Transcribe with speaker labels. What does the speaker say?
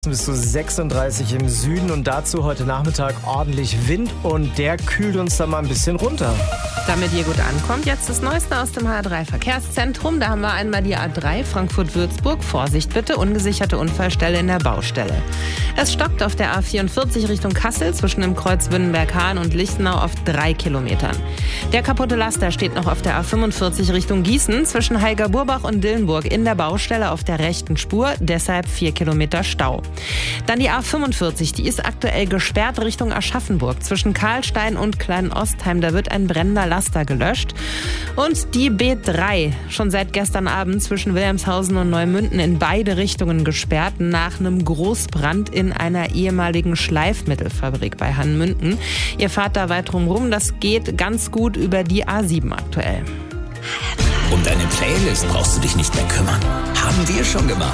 Speaker 1: Bis zu 36 im Süden und dazu heute Nachmittag ordentlich Wind und der kühlt uns dann mal ein bisschen runter.
Speaker 2: Damit ihr gut ankommt, jetzt das Neueste aus dem HR3 Verkehrszentrum. Da haben wir einmal die A3 Frankfurt-Würzburg. Vorsicht bitte, ungesicherte Unfallstelle in der Baustelle. Es stockt auf der A44 Richtung Kassel zwischen dem Kreuz Wünnenberg-Hahn und Lichtenau auf 3 Kilometern. Der kaputte Laster steht noch auf der A45 Richtung Gießen zwischen Heiger-Burbach und Dillenburg in der Baustelle auf der rechten Spur, deshalb 4 Kilometer Stau. Dann die A45, die ist aktuell gesperrt Richtung Aschaffenburg zwischen Karlstein und Klein-Ostheim. Da wird ein brennender Laster gelöscht. Und die B3, schon seit gestern Abend zwischen Wilhelmshausen und Neumünden in beide Richtungen gesperrt nach einem Großbrand in einer ehemaligen Schleifmittelfabrik bei Hannmünden. Ihr fahrt da weit rum, das geht ganz gut über die A7 aktuell.
Speaker 3: Um deine Playlist brauchst du dich nicht mehr kümmern. Haben wir schon gemacht.